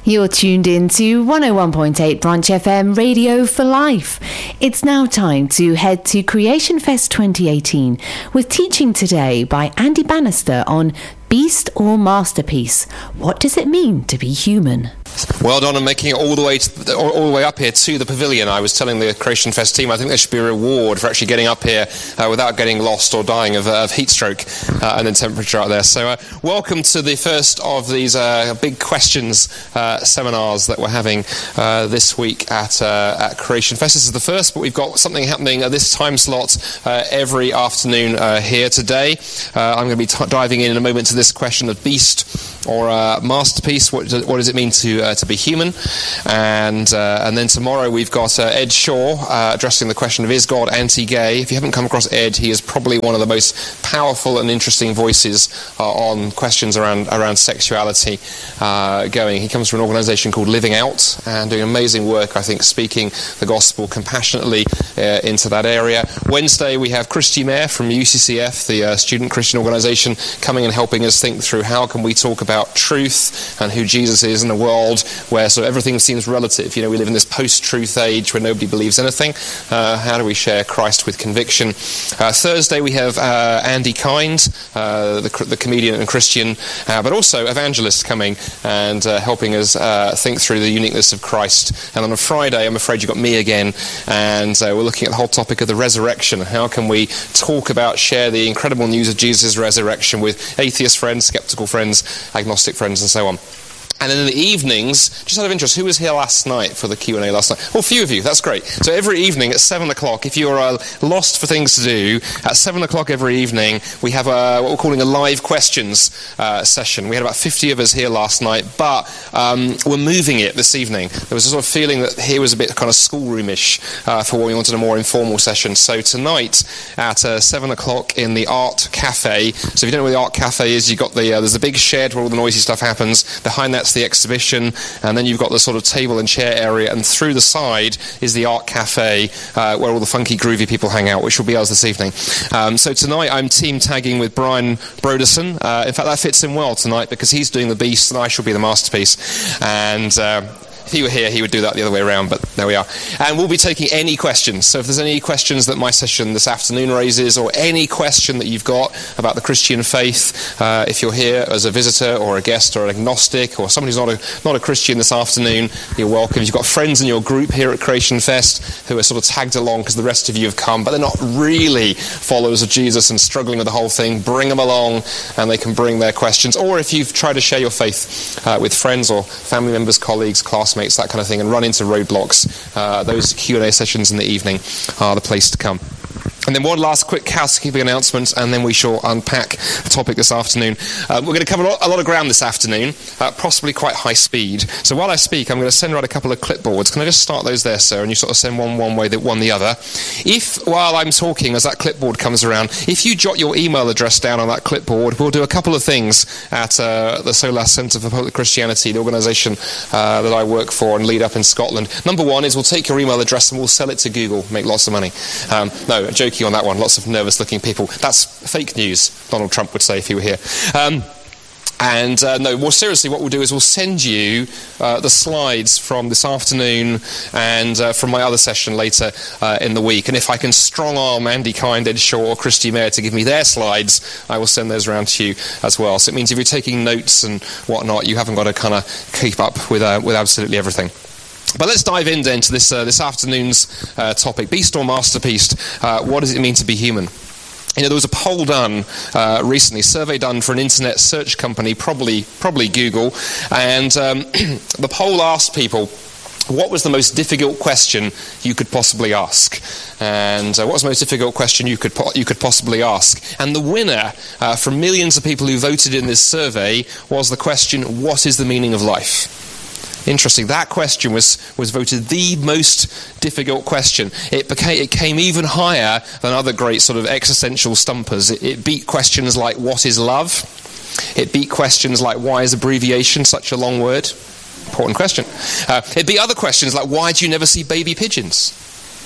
You're tuned in to 101.8 Branch FM Radio for Life. It's now time to head to Creation Fest 2018 with teaching today by Andy Bannister on Beast or Masterpiece. What does it mean to be human? Well done on making it all the way up here to the pavilion. I was telling the Creation Fest team I think there should be a reward for actually getting up here without getting lost or dying of heat stroke and then temperature out there. So welcome to the first of these big questions seminars that we're having this week at Creation Fest. This is the first, but we've got something happening at this time slot every afternoon here today. I'm going to be diving in a moment to this question of beast or masterpiece. What does it mean to be human? And then tomorrow we've got Ed Shaw addressing the question of is God anti-gay? If you haven't come across Ed, he is probably one of the most powerful and interesting voices on questions around sexuality going. He comes from an organisation called Living Out and doing amazing work, I think, speaking the gospel compassionately into that area. Wednesday we have Christy Mayer from UCCF, the student Christian organisation, coming and helping us think through how can we talk about truth and who Jesus is in a world where sort of everything seems relative. You know, we live in this post-truth age where nobody believes anything. How do we share Christ with conviction? Thursday we have Andy Kind, the comedian and Christian, but also evangelist coming and helping us think through the uniqueness of Christ. And on a Friday, I'm afraid you've got me again, and we're looking at the whole topic of the resurrection. How can we talk about, share the incredible news of Jesus' resurrection with atheist friends, skeptical friends, agnostic friends, and so on. And then in the evenings, just out of interest, who was here last night for the Q&A last night? Well, a few of you, that's great. So every evening at 7 o'clock, if you're lost for things to do, at 7 o'clock every evening, we have what we're calling a live questions session. We had about 50 of us here last night, but we're moving it this evening. There was a sort of feeling that here was a bit kind of schoolroomish for what we wanted, a more informal session. So tonight at 7 o'clock in the Art Cafe, so if you don't know where the Art Cafe is, you've got there's a big shed where all the noisy stuff happens. Behind that's the exhibition, and then you've got the sort of table and chair area, and through the side is the Art Cafe where all the funky groovy people hang out, which will be us this evening. So tonight I'm team tagging with Brian Broderson. In fact, that fits in well tonight because he's doing the beast and I shall be the masterpiece, and if he were here, he would do that the other way around, but there we are. And we'll be taking any questions. So if there's any questions that my session this afternoon raises, or any question that you've got about the Christian faith, if you're here as a visitor or a guest or an agnostic or somebody who's not a Christian this afternoon, you're welcome. You've got friends in your group here at Creation Fest who are sort of tagged along because the rest of you have come, but they're not really followers of Jesus and struggling with the whole thing. Bring them along and they can bring their questions. Or if you've tried to share your faith with friends or family members, colleagues, classmates, that kind of thing, and run into roadblocks, those Q&A sessions in the evening are the place to come. And then one last quick housekeeping announcement, and then we shall unpack the topic this afternoon. We're going to cover a lot of ground this afternoon, possibly quite high speed. So while I speak, I'm going to send around a couple of clipboards. Can I just start those there, sir? And you sort of send one way, one the other. If, while I'm talking, as that clipboard comes around, if you jot your email address down on that clipboard, we'll do a couple of things at the Solas Centre for Public Christianity, the organisation that I work for and lead up in Scotland. Number one is we'll take your email address and we'll sell it to Google, make lots of money. No, joking on that one, lots of nervous-looking people. That's fake news, Donald Trump would say if he were here. No, more seriously, what we'll do is we'll send you the slides from this afternoon and from my other session later in the week. And if I can strong-arm Andy Kind, Ed Shaw, or Christy Mayer to give me their slides, I will send those around to you as well. So it means if you're taking notes and whatnot, you haven't got to kind of keep up with absolutely everything. But let's dive in then to this afternoon's topic, Beast or Masterpiece. What does it mean to be human? You know, there was a poll done recently, a survey done for an internet search company, probably Google, and the poll asked people, what was the most difficult question you could possibly ask? And what was the most difficult question you could possibly ask? And the winner from millions of people who voted in this survey was the question, what is the meaning of life? Interesting. That question was voted the most difficult question. It came even higher than other great sort of existential stumpers. It beat questions like, what is love? It beat questions like, why is abbreviation such a long word? Important question. It beat other questions like, why do you never see baby pigeons?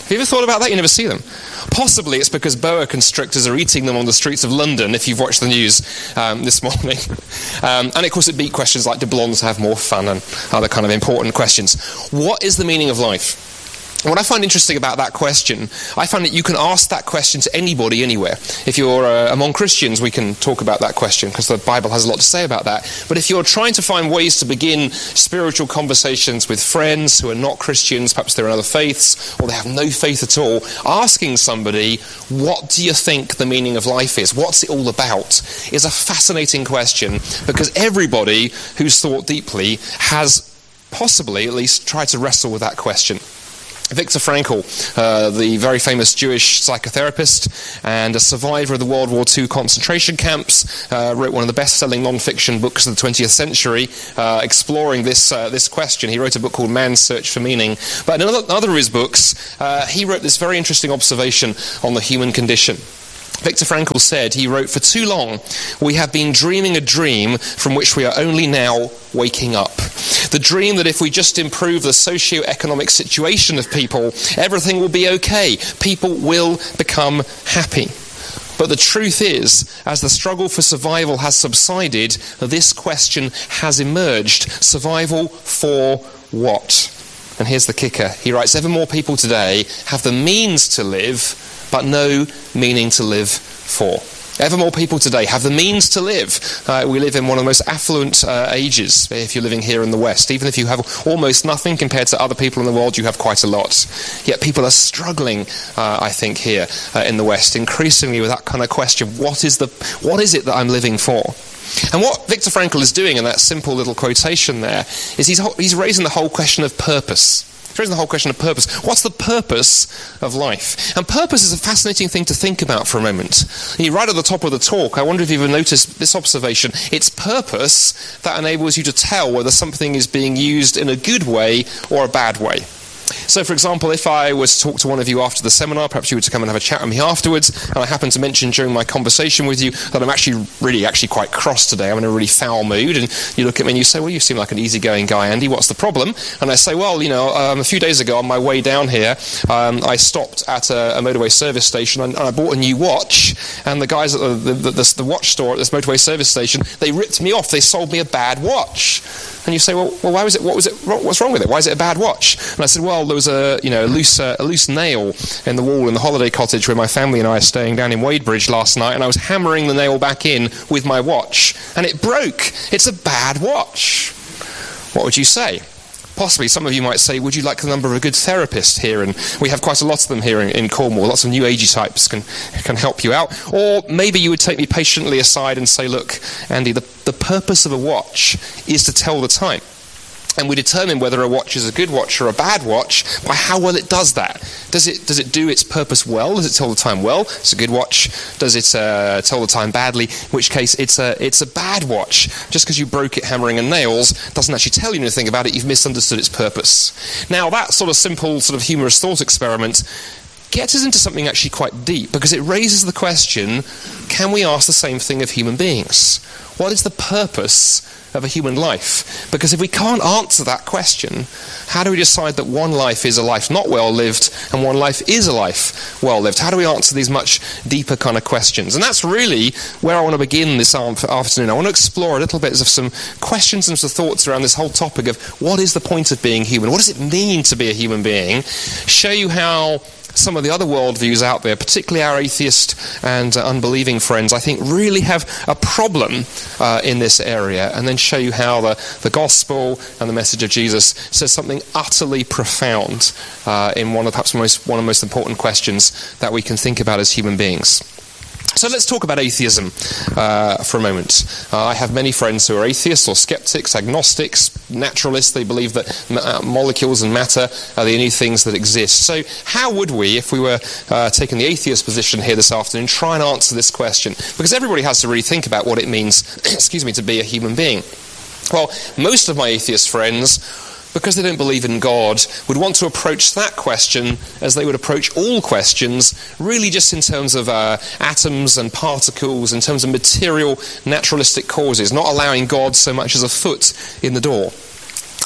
Have you ever thought about that? You never see them. Possibly it's because boa constrictors are eating them on the streets of London, if you've watched the news this morning. And of course it beat questions like, do blondes have more fun, and other kind of important questions. What is the meaning of life? What I find interesting about that question, I find that you can ask that question to anybody, anywhere. If you're among Christians, we can talk about that question, because the Bible has a lot to say about that. But if you're trying to find ways to begin spiritual conversations with friends who are not Christians, perhaps they're in other faiths, or they have no faith at all, asking somebody, what do you think the meaning of life is? What's it all about? Is a fascinating question, because everybody who's thought deeply has possibly at least tried to wrestle with that question. Viktor Frankl, the very famous Jewish psychotherapist and a survivor of the World War II concentration camps, wrote one of the best-selling non-fiction books of the 20th century, exploring this question. He wrote a book called Man's Search for Meaning. But in another of his books, he wrote this very interesting observation on the human condition. Viktor Frankl said, he wrote, "For too long, we have been dreaming a dream from which we are only now waking up. The dream that if we just improve the socio-economic situation of people, everything will be okay. People will become happy. But the truth is, as the struggle for survival has subsided, this question has emerged. Survival for what?" And here's the kicker. He writes, "Ever more people today have the means to live, but no meaning to live for." Ever more people today have the means to live. We live in one of the most affluent ages, if you're living here in the West. Even if you have almost nothing compared to other people in the world, you have quite a lot. Yet people are struggling, I think, here in the West, increasingly with that kind of question, what is it that I'm living for? And what Viktor Frankl is doing in that simple little quotation there is he's raising the whole question of purpose. Here's the whole question of purpose. What's the purpose of life? And purpose is a fascinating thing to think about for a moment. Right at the top of the talk, I wonder if you've ever noticed this observation. It's purpose that enables you to tell whether something is being used in a good way or a bad way. So, for example, if I was to talk to one of you after the seminar, perhaps you were to come and have a chat with me afterwards, and I happen to mention during my conversation with you that I'm actually quite cross today, I'm in a really foul mood, and you look at me and you say, "Well, you seem like an easygoing guy, Andy, what's the problem?" And I say, "Well, a few days ago on my way down here, I stopped at a motorway service station and I bought a new watch, and the guys at the watch store at this motorway service station, they ripped me off, they sold me a bad watch." And you say, well, why was it? What's wrong with it? Why is it a bad watch? And I said, well, there was a loose nail in the wall in the holiday cottage where my family and I are staying down in Wadebridge last night, and I was hammering the nail back in with my watch, and it broke. It's a bad watch. What would you say? Possibly some of you might say, would you like the number of a good therapist here? And we have quite a lot of them here in Cornwall. Lots of new agey types can help you out. Or maybe you would take me patiently aside and say, look, Andy, the purpose of a watch is to tell the time. And we determine whether a watch is a good watch or a bad watch by how well it does that. Does it do its purpose well? Does it tell the time well? It's a good watch. Does it tell the time badly? In which case it's a bad watch. Just because you broke it hammering and nails doesn't actually tell you anything about it. You've misunderstood its purpose. Now that sort of simple, sort of humorous thought experiment gets us into something actually quite deep, because it raises the question, can we ask the same thing of human beings? What is the purpose of a human life? Because if we can't answer that question, how do we decide that one life is a life not well lived and one life is a life well lived? How do we answer these much deeper kind of questions? And that's really where I want to begin this afternoon. I want to explore a little bit of some questions and some thoughts around this whole topic of what is the point of being human? What does it mean to be a human being? Show you how some of the other worldviews out there, particularly our atheist and unbelieving friends, I think really have a problem in this area, and then show you how the gospel and the message of Jesus says something utterly profound in one of the most important questions that we can think about as human beings. So let's talk about atheism for a moment. I have many friends who are atheists or skeptics, agnostics, naturalists. They believe that molecules and matter are the only things that exist. So how would we, if we were taking the atheist position here this afternoon, try and answer this question? Because everybody has to really think about what it means, to be a human being. Well, most of my atheist friends, because they don't believe in God, would want to approach that question as they would approach all questions, really just in terms of atoms and particles, in terms of material, naturalistic causes, not allowing God so much as a foot in the door.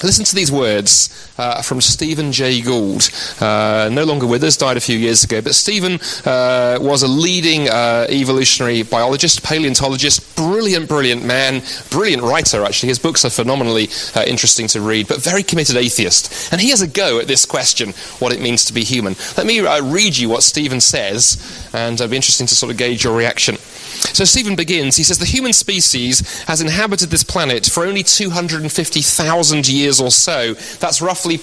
Listen to these words from Stephen Jay Gould, no longer with us, died a few years ago, but Stephen was a leading evolutionary biologist, paleontologist, brilliant man, brilliant writer actually. His books are phenomenally interesting to read, but very committed atheist. And he has a go at this question, what it means to be human. Let me read you what Stephen says, and it'll be interesting to sort of gauge your reaction. So Stephen begins, he says, the human species has inhabited this planet for only 250,000 years or so. That's roughly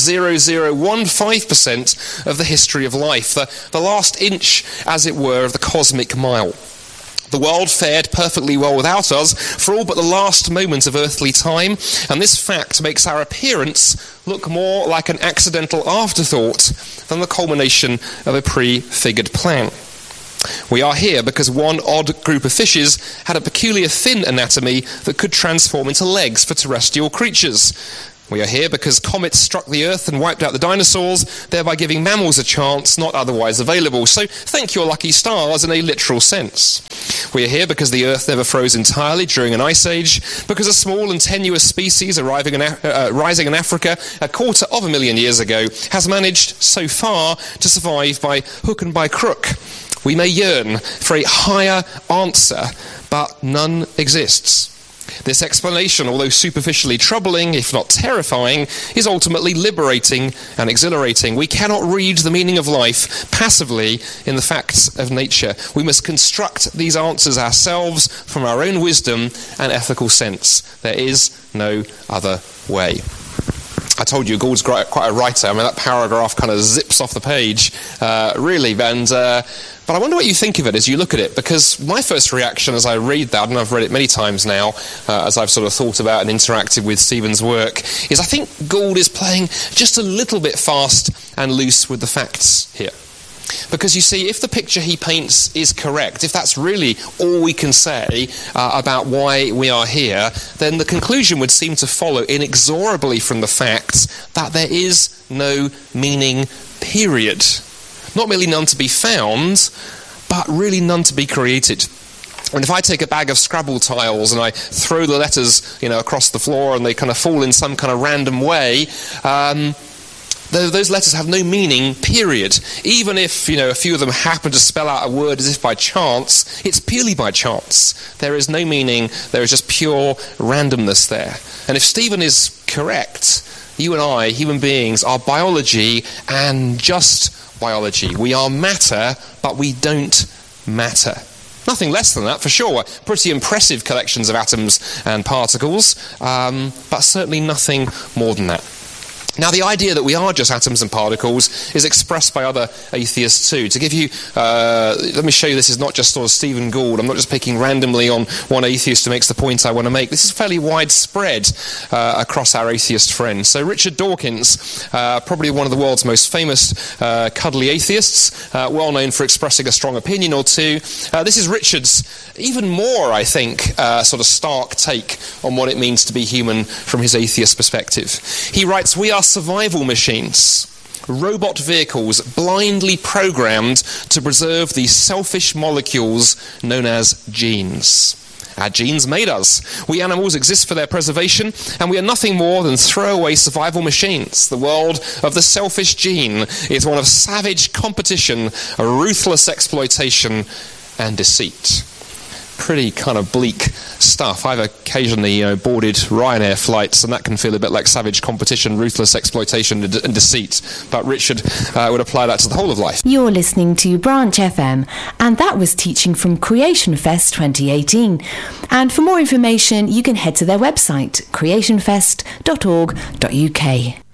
0.0015% of the history of life, the last inch, as it were, of the cosmic mile. The world fared perfectly well without us for all but the last moment of earthly time, and this fact makes our appearance look more like an accidental afterthought than the culmination of a prefigured plan. We are here because one odd group of fishes had a peculiar fin anatomy that could transform into legs for terrestrial creatures. We are here because comets struck the Earth and wiped out the dinosaurs, thereby giving mammals a chance not otherwise available. So thank your lucky stars in a literal sense. We are here because the Earth never froze entirely during an ice age, because a small and tenuous species rising in Africa 250,000 years ago has managed so far to survive by hook and by crook. We may yearn for a higher answer, but none exists. This explanation, although superficially troubling, if not terrifying, is ultimately liberating and exhilarating. We cannot read the meaning of life passively in the facts of nature. We must construct these answers ourselves from our own wisdom and ethical sense. There is no other way. I told you Gould's quite a writer. I mean, that paragraph kind of zips off the page, really. But I wonder what you think of it as you look at it, because my first reaction as I read that, and I've read it many times now, as I've sort of thought about and interacted with Stephen's work, is I think Gould is playing just a little bit fast and loose with the facts here. Because you see, if the picture he paints is correct, if that's really all we can say about why we are here, then the conclusion would seem to follow inexorably from the facts that there is no meaning, period. Not merely none to be found, but really none to be created. And if I take a bag of Scrabble tiles and I throw the letters, across the floor and they kind of fall in some kind of random way, those letters have no meaning, period. Even if, a few of them happen to spell out a word as if by chance, it's purely by chance. There is no meaning, there is just pure randomness there. And if Stephen is correct, you and I, human beings, are biology and just biology. We are matter, but we don't matter. Nothing less than that, for sure. Pretty impressive collections of atoms and particles, but certainly nothing more than that. Now, the idea that we are just atoms and particles is expressed by other atheists too. To give you, let me show you, this is not just sort of Stephen Gould. I'm not just picking randomly on one atheist who makes the point I want to make. This is fairly widespread across our atheist friends. So Richard Dawkins, probably one of the world's most famous cuddly atheists, well known for expressing a strong opinion or two. This is Richard's even more, I think, sort of stark take on what it means to be human from his atheist perspective. He writes, "We are survival machines, robot vehicles blindly programmed to preserve these selfish molecules known as genes. Our genes made us. We animals exist for their preservation, and we are nothing more than throwaway survival machines. The world of the selfish gene is one of savage competition, a ruthless exploitation, and deceit." Pretty kind of bleak stuff. I've occasionally boarded Ryanair flights, and that can feel a bit like savage competition, ruthless exploitation and deceit. But Richard would apply that to the whole of life. You're listening to Branch FM, and that was teaching from Creation Fest 2018. And for more information, you can head to their website, creationfest.org.uk.